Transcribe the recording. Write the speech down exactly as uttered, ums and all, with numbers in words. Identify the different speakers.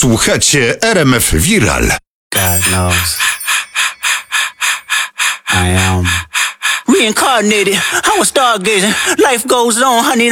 Speaker 1: Słuchacie R M F Viral.
Speaker 2: God knows I am reincarnated. I was stargazing. Life goes on, honey.